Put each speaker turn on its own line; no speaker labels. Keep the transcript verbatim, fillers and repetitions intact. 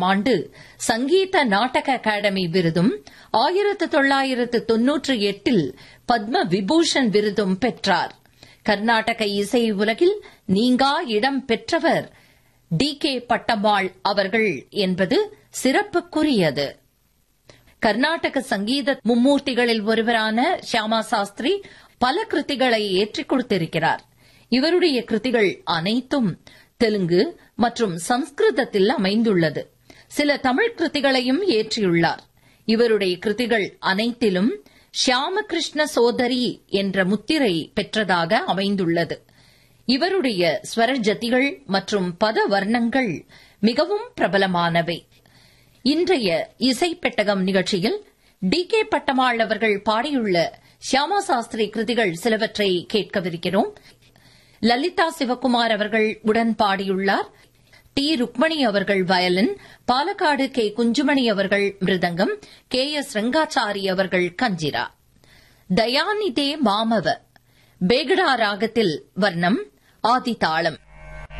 பதினேழாம் ஆண்டு சங்கீத நாடக அகாடமி விருதும் ஆயிரத்து தொள்ளாயிரத்து தொன்னூற்றி எட்டில் பத்ம விபூஷன் விருதும் பெற்றார். கர்நாடக இசை உலகில் நீங்கா இடம் பெற்றவர் டி கே பட்டம்மாள் அவர்கள் என்பது சிறப்புக்குரியது. கர்நாடக சங்கீத மும்மூர்த்திகளில் ஒருவரான ஷியாமா சாஸ்திரி பல கிருதிகளை ஏற்றிக் கொடுத்திருக்கிறார். இவருடைய கிருதிகள் அனைத்தும் தெலுங்கு மற்றும் சம்ஸ்கிருதத்தில் அமைந்துள்ளது. சில தமிழ் கிருதிகளையும் ஏற்றியுள்ளார். இவருடைய கிருதிகள் அனைத்திலும் ஷியாமகிருஷ்ண சோதரி என்ற முத்திரை பெற்றதாக அமைந்துள்ளது. இவருடைய ஸ்வரஜதிகள் மற்றும் பத வர்ணங்கள் மிகவும் பிரபலமானவை. இன்றைய இசை பெட்டகம் நிகழ்ச்சியில் டி கே பட்டம்மாள் அவர்கள் பாடியுள்ள ஷியாமா சாஸ்திரி கிருதிகள் சிலவற்றை கேட்கவிருக்கிறோம். லலிதா சிவகுமார் அவர்கள் உடன் பாடியுள்ளார். டி ருக்மணி அவர்கள் வயலின், பாலக்காடு கே குஞ்சுமணி அவர்கள் மிருதங்கம், கே எஸ் ரங்காச்சாரி அவர்கள் கஞ்சிரா. தயாநிதே மாமவ பேகடா ராகத்தில் வர்ணம், ஆதிதாளம்.